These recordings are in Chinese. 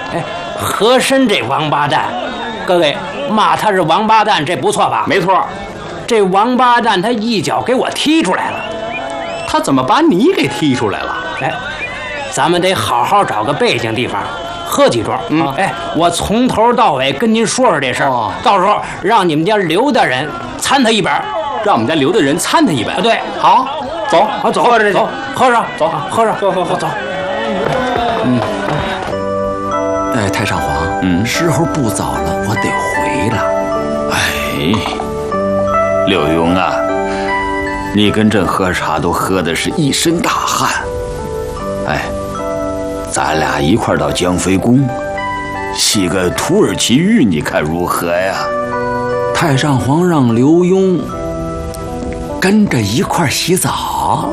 和珅这王八蛋，各位骂他是王八蛋，这不错吧？ 没错。 这王八蛋他一脚给我踢出来了。 他怎么把你给踢出来了？ 咱们得好好找个背景地方喝几桌。我从头到尾跟您说说这事儿，到时候让你们家刘大人参他一本， 让我们家刘大人参他一本。 对， 好，走， 走， 喝着去， 喝上， 走， 喝上，走。 太上皇，时候不早了，我得回了。 柳庸啊，你跟朕喝茶都喝的是一身大汗。咱俩一块到江妃宫洗个土耳其浴，你看如何呀？ 太上皇让刘墉跟着一块洗澡。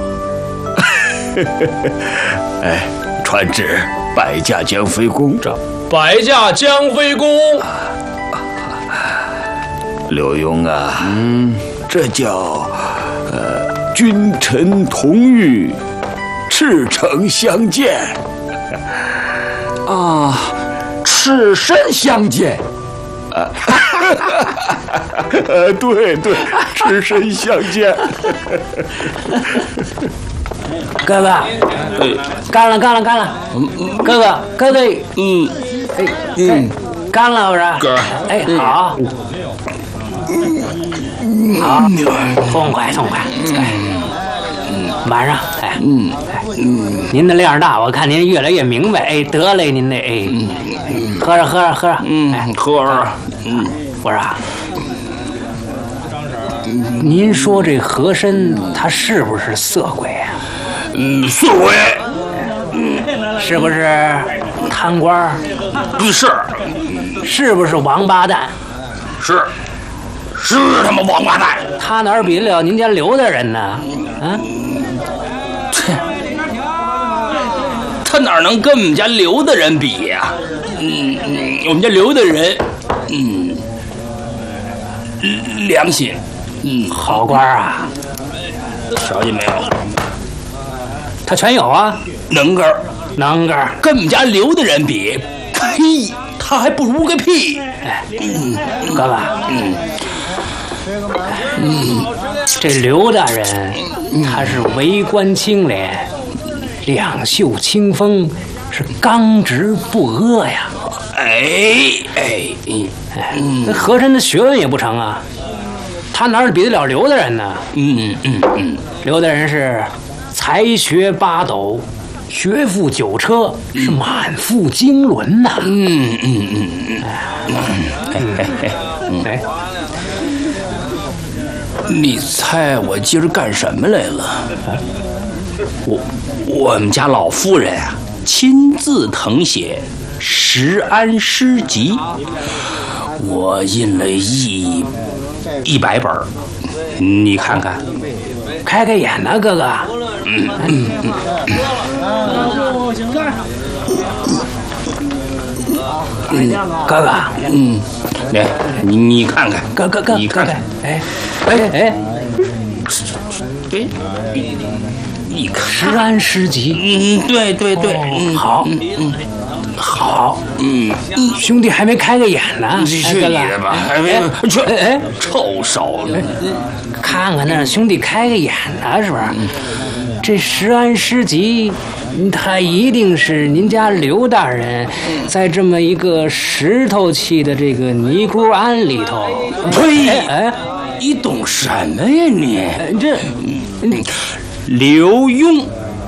传旨摆驾江妃宫。 摆驾江妃宫。 柳墉啊，这叫君臣同浴，赤诚相见。 赤身相见。 对，赤身相见。 哥哥，干了，哥哥，干了，我说， 哥， 好，痛快，晚上，您的量大，我看您越来越明白，得嘞，您这，喝着， 喝着， 我说，您说这和珅他是不是色鬼啊？ 色鬼。 是不是贪官？是不是王八蛋？ 是他妈王八蛋！ 他哪儿比得了您家刘大人呢？ 他哪能跟我们家刘大人比呀？我们家刘大人，良心， 好官啊！ 瞧见没有？ 他全有啊， 能根儿，跟我们家刘大人比，呸，他还不如个屁！ 哥哥，这刘大人他是为官清廉，两袖清风，是刚直不阿呀。那和珅的学问也不成啊，他哪儿比得了刘大人呢？刘大人是才学八斗，学富九车，是满腹经纶呐。 你猜我今儿干什么来了？我们家老夫人啊，亲自誊写《食安诗集》，我印了100本，你看看， 开开眼呐，哥哥。哥哥， 来，你看看， 哥， 你看看，你看《 食安诗集》。 对， 好，兄弟还没开个眼呢， 去你的吧！去，臭手子！ 看看那兄弟开个眼呢，是不是？这《食安诗集》，他一定是您家刘大人在这么一个石头砌的这个尼姑庵里头。 呸！你懂什么呀你？刘墉，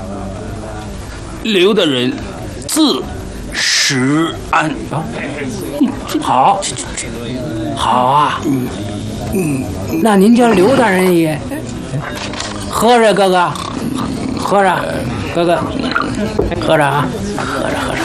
刘大人，字食安。 好啊。那您家刘大人也喝着，哥哥，喝着，哥哥，喝着啊，喝着。